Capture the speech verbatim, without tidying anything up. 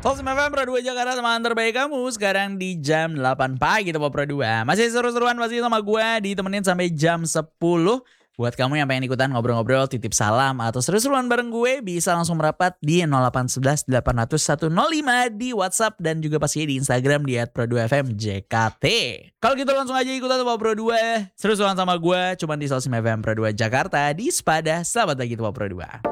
Solsim F M Pro dua Jakarta, teman terbaik kamu. Sekarang di jam delapan pagi Tepo Pro dua. Masih seru-seruan pasti sama gue, ditemenin sampai jam sepuluh. Buat kamu yang pengen ikutan ngobrol-ngobrol, titip salam, atau seru-seruan bareng gue, bisa langsung merapat di nol delapan satu satu delapan nol nol satu nol lima di WhatsApp. Dan juga pastinya di Instagram di at pro dua f m j k t. Kalau gitu langsung aja ikutan Tepo Pro dua. Seru-seruan sama gue, cuman di Solsim F M Pro dua Jakarta, di Sepada. Selamat pagi Tepo Pro dua.